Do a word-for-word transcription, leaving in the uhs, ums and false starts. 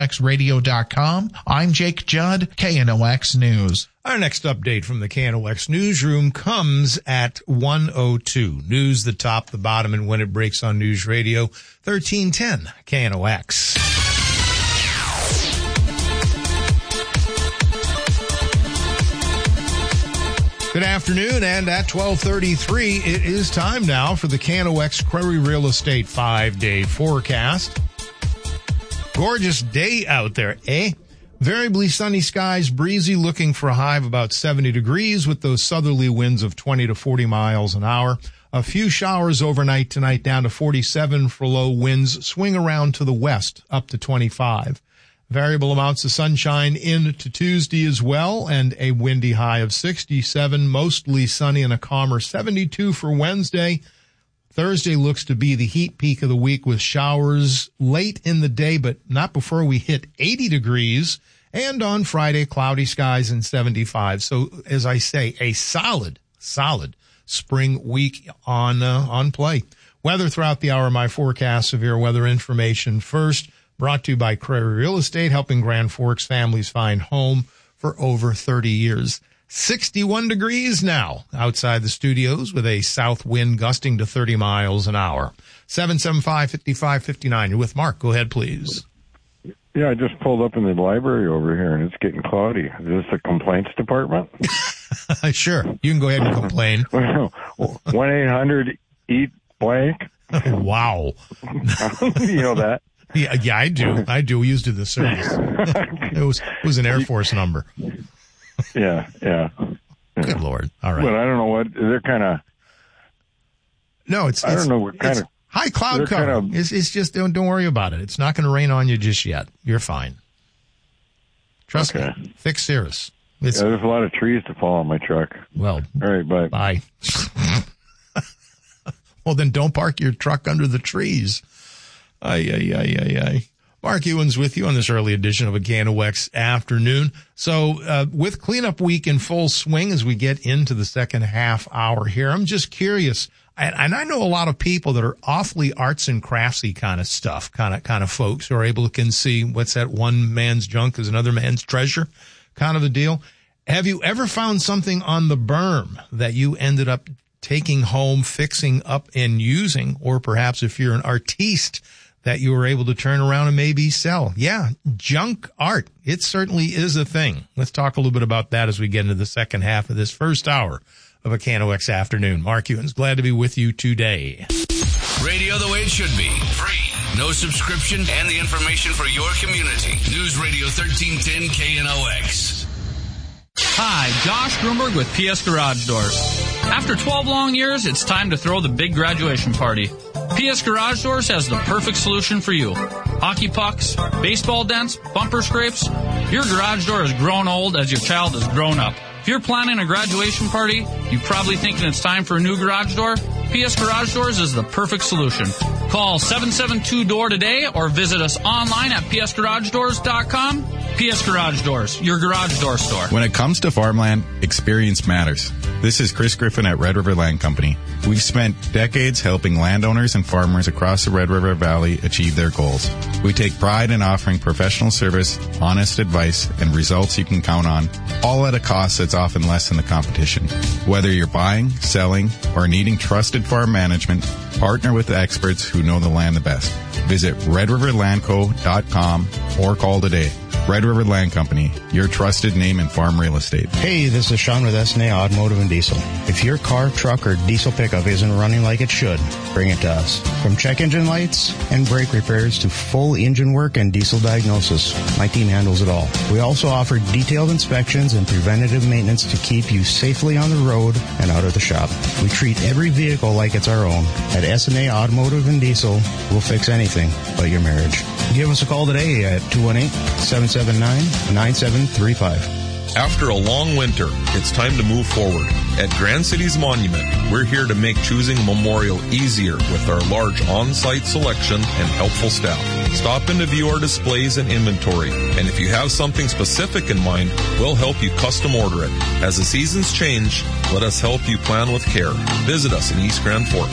X radio dot com. I'm Jake Judd, K N O X News. Our next update from the K N O X newsroom comes at one oh two. News, the top, the bottom, and when it breaks on News Radio, thirteen ten K N O X. Good afternoon, and at twelve thirty-three, it is time now for the K N O X Query Real Estate five-day forecast. Gorgeous day out there, eh? Variably sunny skies, breezy, looking for a high of about seventy degrees with those southerly winds of twenty to forty miles an hour. A few showers overnight tonight, down to forty-seven for low winds. Swing around to the west, up to twenty-five. Variable amounts of sunshine into Tuesday as well, and a windy high of sixty-seven, mostly sunny and a calmer seventy-two for Wednesday. Thursday looks to be the heat peak of the week with showers late in the day, but not before we hit eighty degrees. And on Friday, cloudy skies and seventy-five. So, as I say, a solid, solid spring week on uh, on play. Weather throughout the hour, my forecast, severe weather information first. Brought to you by Query Real Estate, helping Grand Forks families find home for over thirty years. sixty-one degrees now outside the studios with a south wind gusting to thirty miles an hour. seven seven five, five five five nine. You're with Mark. Go ahead, please. Yeah, I just pulled up in the library over here, and it's getting cloudy. Is this the complaints department? Sure. You can go ahead and complain. one eight hundred eat blank. Wow. You know that? Yeah, yeah, I do. I do. We used it in the service. It was it was an Air Force number. Yeah, yeah. Good yeah. Lord. All right. But I don't know what they're kind of. No, it's. I it's, don't know what kind of high cloud cover. Kind of, it's, it's just don't don't worry about it. It's not going to rain on you just yet. You're fine. Trust okay. me. Thick cirrus. It's, yeah, there's a lot of trees to fall on my truck. Well. All right. Bye. Bye. Well, then don't park your truck under the trees. Ay, ay, ay, ay, ay. Mark Ewan's with you on this early edition of a K N O X afternoon. So, uh, with cleanup week in full swing as we get into the second half hour here, I'm just curious. And, and I know a lot of people that are awfully arts and craftsy kind of stuff, kind of, kind of folks who are able to can see what's that one man's junk is another man's treasure kind of a deal. Have you ever found something on the berm that you ended up taking home, fixing up and using, or perhaps if you're an artiste, that you were able to turn around and maybe sell? Yeah, junk art. It certainly is a thing. Let's talk a little bit about that as we get into the second half of this first hour of a K N O X afternoon. Mark Ewan's glad to be with you today. Radio the way it should be. Free. No subscription and the information for your community. News Radio thirteen ten K N O X. Hi, Josh Grunberg with P S Garage Doors. After twelve long years, it's time to throw the big graduation party. P S Garage Doors has the perfect solution for you. Hockey pucks, baseball dents, bumper scrapes. Your garage door has grown old as your child has grown up. If you're planning a graduation party, you're probably thinking it's time for a new garage door. P S Garage Doors is the perfect solution. Call seven seven two door today or visit us online at p s garage doors dot com. P S Garage Doors, your garage door store. When it comes to farmland, experience matters. This is Chris Griffin at Red River Land Company. We've spent decades helping landowners and farmers across the Red River Valley achieve their goals. We take pride in offering professional service, honest advice, and results you can count on, all at a cost that's often less than the competition. Whether you're buying, selling, or needing trusted farm management, partner with the experts who know the land the best. Visit red river land co dot com or call today. Red River Land Company, your trusted name in farm real estate. Hey, this is Sean with S N A Automotive and Diesel. If your car, truck, or diesel pickup isn't running like it should, bring it to us. From check engine lights and brake repairs to full engine work and diesel diagnosis, my team handles it all. We also offer detailed inspections and preventative maintenance to keep you safely on the road and out of the shop. We treat every vehicle like it's our own. At S N A Automotive and Diesel, we'll fix anything but your marriage. Give us a call today at two one eight, seven seven nine, nine seven three five. After a long winter, it's time to move forward. At Grand Cities Monument, we're here to make choosing a memorial easier with our large on-site selection and helpful staff. Stop in to view our displays and inventory, and if you have something specific in mind, we'll help you custom order it. As the seasons change, let us help you plan with care. Visit us in East Grand Forks.